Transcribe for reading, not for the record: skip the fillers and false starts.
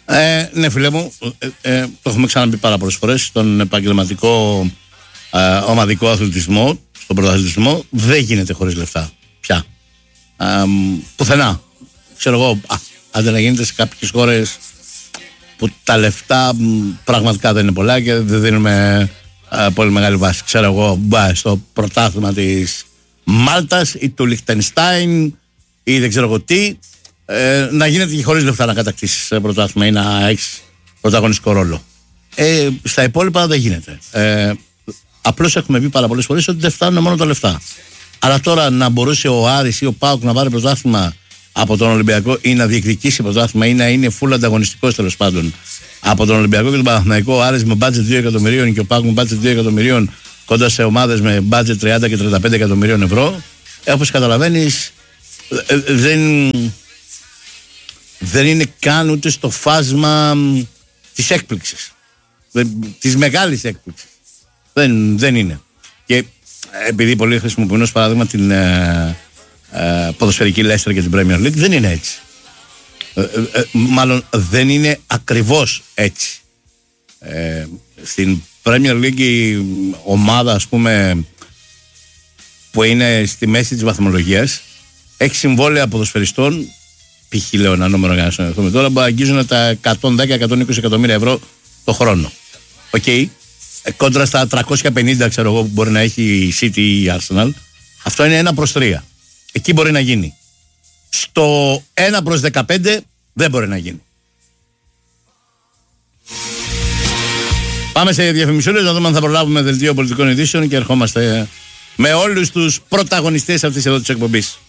Ναι, φίλε μου, το έχουμε ξαναπεί πάρα πολλές φορές. Στον επαγγελματικό ομαδικό αθλητισμό, στον πρωταθλητισμό, δεν γίνεται χωρίς λεφτά πια. Πουθενά. Ξέρω εγώ, άντε να γίνεται σε κάποιες χώρες που τα λεφτά πραγματικά δεν είναι πολλά και δεν δίνουμε πολύ μεγάλη βάση. Ξέρω εγώ, στο πρωτάθλημα της Μάλτας ή του Λιχτενστάιν ή δεν ξέρω εγώ τι, να γίνεται και χωρίς λεφτά να κατακτήσεις πρωτάθλημα ή να έχεις πρωταγωνιστικό ρόλο. Στα υπόλοιπα δεν γίνεται. Απλώς έχουμε πει πάρα πολλές φορές ότι δεν φτάνουν μόνο τα λεφτά. Αλλά τώρα να μπορούσε ο Άρης ή ο ΠΑΟΚ να πάρει πρωτάθλημα από τον Ολυμπιακό ή να διεκδικήσει πρωτάθλημα ή να είναι full ανταγωνιστικός τέλος πάντων από τον Ολυμπιακό και τον Παναθηναϊκό, ο Άρης με budget 2 εκατομμυρίων και ο ΠΑΟΚ με budget 2 εκατομμυρίων κοντά σε ομάδες με budget 30 και 35 εκατομμυρίων ευρώ, όπως καταλαβαίνεις, δεν είναι καν ούτε στο φάσμα της έκπληξης, της μεγάλης έκπληξης. Δεν είναι. Και επειδή πολλοί χρησιμοποιούν ως παράδειγμα την ποδοσφαιρική Leicester και την Premier League, δεν είναι έτσι. Μάλλον δεν είναι ακριβώς έτσι. Στην Premier League η ομάδα, ας πούμε, που είναι στη μέση της βαθμολογίας, έχει συμβόλαια ποδοσφαιριστών, π.χ. λέω ένα νούμερο για να συνεχθούμε τώρα, που αγγίζουν τα 110-120 εκατομμύρια ευρώ το χρόνο. Okay. Κόντρα στα 350, ξέρω εγώ, που μπορεί να έχει η City ή η Arsenal. Αυτό είναι 1/3. Εκεί μπορεί να γίνει. Στο 1/15 δεν μπορεί να γίνει. Πάμε σε διαφημισούλες να δούμε αν θα προλάβουμε δελτίο πολιτικών ειδήσεων και ερχόμαστε με όλους τους πρωταγωνιστές αυτής εδώ της εκπομπής.